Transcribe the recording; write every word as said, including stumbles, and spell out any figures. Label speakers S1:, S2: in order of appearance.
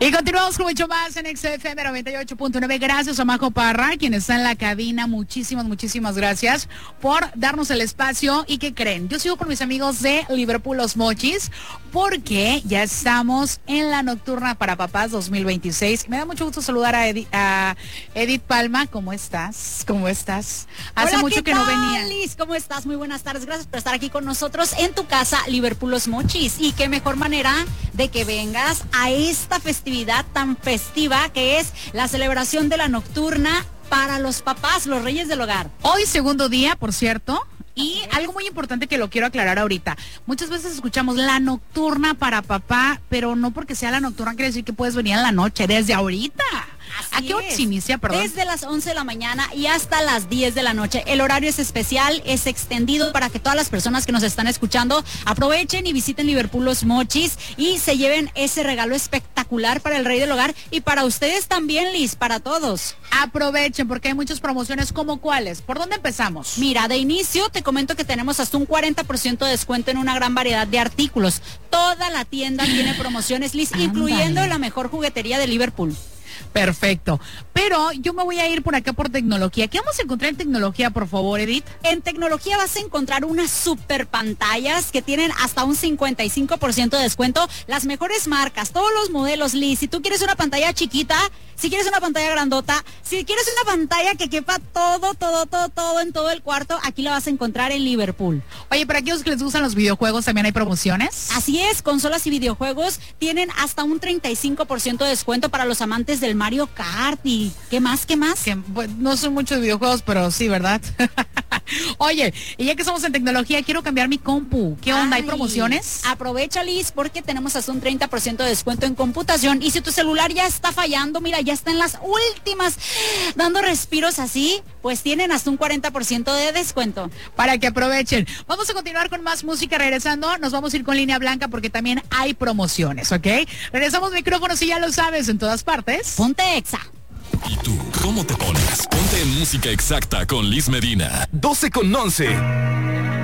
S1: Y continuamos con mucho más en X F M noventa y ocho punto nueve. Gracias a Majo Parra, quien está en la cabina. Muchísimas, muchísimas gracias por darnos el espacio. ¿Y qué creen? Yo sigo con mis amigos de Liverpool Los Mochis, porque ya estamos en la nocturna para papás dos mil veintiséis. Me da mucho gusto saludar a, Edi- a Edith Palma. ¿Cómo estás? ¿Cómo estás? Hace
S2: Hola,
S1: mucho
S2: ¿qué
S1: que
S2: tal,
S1: no venía.
S2: Liz? ¿Cómo estás? Muy buenas tardes. Gracias por estar aquí con nosotros en tu casa, Liverpool Los Mochis. Y qué mejor manera de que vengas a esta festividad tan festiva que es la celebración de la nocturna para los papás, los reyes del hogar.
S1: Hoy segundo día, por cierto. Y algo muy importante que lo quiero aclarar ahorita. Muchas veces escuchamos la nocturna para papá, pero no porque sea la nocturna quiere decir que puedes venir en la noche, desde ahorita. ¿A
S2: Así
S1: qué hora
S2: es.
S1: se inicia, perdón?
S2: Desde las once de la mañana y hasta las diez de la noche. El horario es especial, es extendido para que todas las personas que nos están escuchando aprovechen y visiten Liverpool Los Mochis y se lleven ese regalo espectacular para el rey del hogar y para ustedes también, Liz, para todos.
S1: Aprovechen porque hay muchas promociones, como cuáles. ¿Por dónde empezamos?
S2: Mira, de inicio te comento que tenemos hasta un cuarenta por ciento de descuento en una gran variedad de artículos. Toda la tienda tiene promociones, Liz,
S1: Ándale.
S2: incluyendo la mejor juguetería de Liverpool.
S1: Perfecto. Pero yo me voy a ir por acá por tecnología. ¿Qué vamos a encontrar en tecnología, por favor, Edith?
S2: En tecnología vas a encontrar unas super pantallas que tienen hasta un cincuenta y cinco por ciento de descuento. Las mejores marcas, todos los modelos, Liz. Si tú quieres una pantalla chiquita, si quieres una pantalla grandota, si quieres una pantalla que quepa todo, todo, todo, todo en todo el cuarto, aquí la vas a encontrar en Liverpool.
S1: Oye, para aquellos que les gustan los videojuegos, ¿también hay promociones?
S2: Así es, consolas y videojuegos tienen hasta un treinta y cinco por ciento de descuento para los amantes del Mario Kart. ¿Y qué más, qué más?
S1: Que, pues, no son muchos videojuegos, pero sí, ¿verdad? Oye, y ya que estamos en tecnología, quiero cambiar mi compu. ¿Qué onda? ¿Hay
S2: Ay,
S1: promociones?
S2: Aprovecha, Liz, porque tenemos hasta un treinta por ciento de descuento en computación. Y si tu celular ya está fallando, mira, ya está en las últimas, dando respiros así, pues tienen hasta un cuarenta por ciento de descuento.
S1: Para que aprovechen. Vamos a continuar con más música. Regresando, nos vamos a ir con línea blanca porque también hay promociones, ¿ok? Regresamos micrófonos y ya lo sabes, en todas partes.
S2: Ponte Exa.
S3: ¿Y tú cómo te pones? Ponte en Música Exacta con Liz Medina.
S4: doce con once.